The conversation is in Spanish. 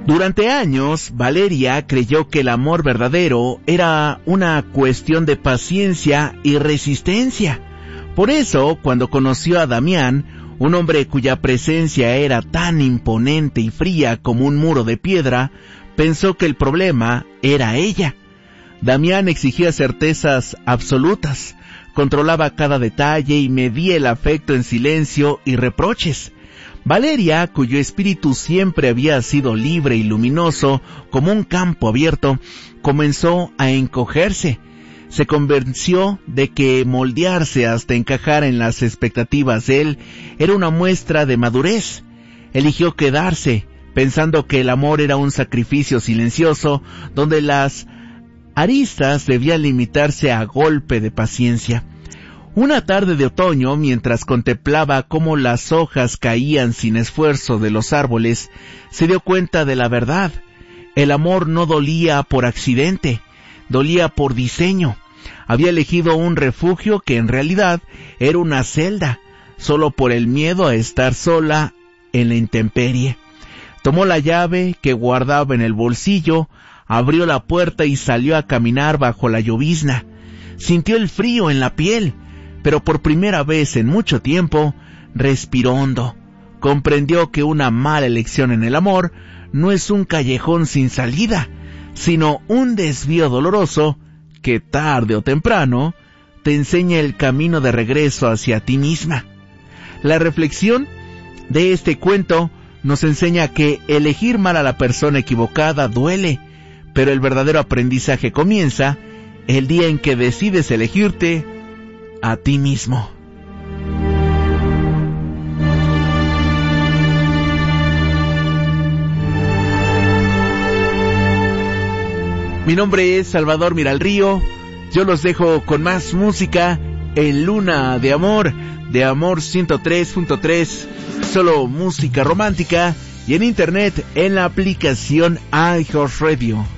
Durante años, Valeria creyó que el amor verdadero era una cuestión de paciencia y resistencia. Por eso, cuando conoció a Damián, un hombre cuya presencia era tan imponente y fría como un muro de piedra, pensó que el problema era ella. Damián exigía certezas absolutas, controlaba cada detalle y medía el afecto en silencio y reproches. Valeria, cuyo espíritu siempre había sido libre y luminoso como un campo abierto, comenzó a encogerse. Se convenció de que moldearse hasta encajar en las expectativas de él era una muestra de madurez. Eligió quedarse, pensando que el amor era un sacrificio silencioso, donde las aristas debían limitarse a golpe de paciencia. Una tarde de otoño, mientras contemplaba cómo las hojas caían sin esfuerzo de los árboles, se dio cuenta de la verdad. El amor no dolía por accidente, dolía por diseño. Había elegido un refugio que en realidad era una celda, solo por el miedo a estar sola en la intemperie. Tomó la llave que guardaba en el bolsillo, abrió la puerta y salió a caminar bajo la llovizna. Sintió el frío en la piel, pero por primera vez en mucho tiempo respiró hondo. Comprendió que una mala elección en el amor no es un callejón sin salida, sino un desvío doloroso que tarde o temprano te enseña el camino de regreso hacia ti misma. La reflexión de este cuento nos enseña que elegir mal a la persona equivocada duele, pero el verdadero aprendizaje comienza el día en que decides elegirte a ti mismo. Mi nombre es Salvador Miralrío. Yo los dejo con más música en Luna de Amor 103.3, solo música romántica, y en internet en la aplicación iHeartRadio.